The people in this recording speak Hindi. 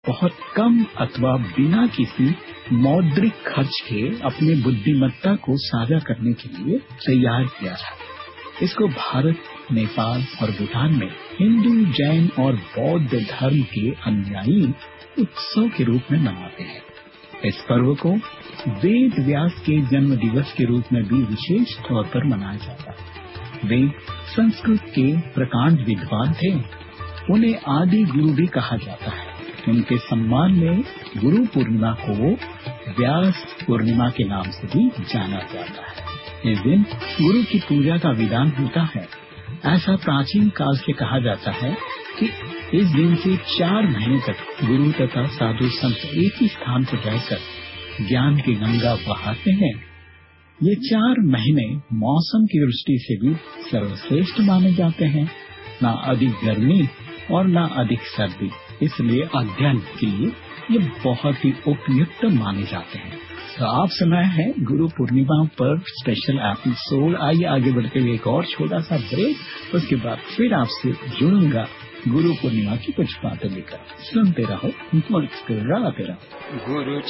बहुत कम अथवा बिना किसी मौद्रिक खर्च के अपने बुद्धिमत्ता को साझा करने के लिए तैयार किया है। इसको भारत, नेपाल और भूटान में हिंदू, जैन और बौद्ध धर्म के अनुयायी उत्सव के रूप में मनाते हैं। इस पर्व को वेद व्यास के जन्म दिवस के रूप में भी विशेष तौर पर मनाया जाता है। वे संस्कृत के प्रकांड विद्वान थे। उन्हें आदि गुरु भी कहा जाता है। उनके सम्मान में गुरु पूर्णिमा को व्यास पूर्णिमा के नाम से भी जाना जाता है। इस दिन गुरु की पूजा का विधान होता है। ऐसा प्राचीन काल से कहा जाता है कि इस दिन से 4 महीने तक गुरु तथा साधु संत एक ही स्थान पर रहकर ज्ञान की गंगा बहाते हैं। ये 4 महीने मौसम की दृष्टि से भी सर्वश्रेष्ठ माने जाते हैं। ना अधिक गर्मी और ना अधिक सर्दी, इसलिए अध्ययन के लिए ये बहुत ही उपयुक्त माने जाते हैं। तो आप सुनाए हैं गुरु पूर्णिमा पर स्पेशल एपिसोड। आइए आगे बढ़ते हुए एक और छोटा सा ब्रेक, उसके बाद फिर आपसे जुड़ूंगा गुरु पूर्णिमा की कुछ बातें लेकर। सुनते रहो, मुस्कुराते रहो। गुरु